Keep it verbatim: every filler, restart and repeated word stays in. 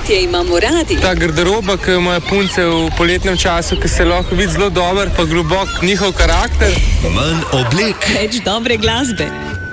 poletje imamo radi. Ta garderoba, ki imajo punce v poletnem času, ki se lahko vidi zelo dober, pa globok njihov karakter. Manj oblek. Več dobre glasbe.